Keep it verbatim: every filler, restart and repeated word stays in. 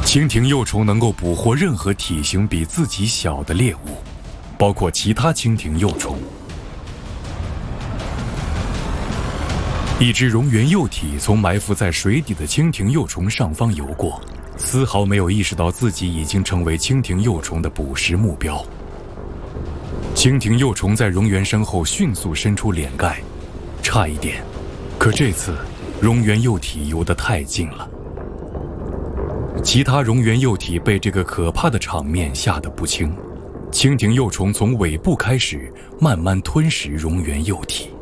蜻蜓幼虫能够捕获任何体型比自己小的猎物，包括其他蜻蜓幼虫。一只蝾螈幼体从埋伏在水底的蜻蜓幼虫上方游过，丝毫没有意识到自己已经成为蜻蜓幼虫的捕食目标。蜻蜓幼虫在蝾螈身后迅速伸出脸盖，差一点，可这次蝾螈幼体游得太近了。其他蝾螈幼体被这个可怕的场面吓得不轻，蜻蜓幼虫从尾部开始慢慢吞食蝾螈幼体。